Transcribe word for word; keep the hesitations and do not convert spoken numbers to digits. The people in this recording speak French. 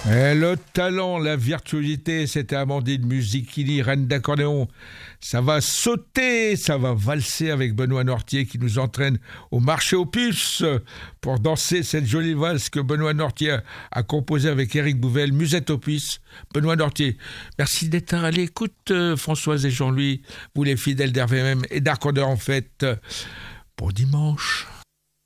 Eh, le talent, la virtuosité, c'était Amandine Musichini, reine d'accordéon. Ça va sauter, ça va valser avec Benoît Nortier qui nous entraîne au marché aux puces pour danser cette jolie valse que Benoît Nortier a composée avec Éric Bouvel, Musette aux puces. Benoît Nortier, merci d'être à l'écoute, euh, Françoise et Jean-Louis, vous les fidèles d'R V M et d'Accordeur en fête. Bon dimanche.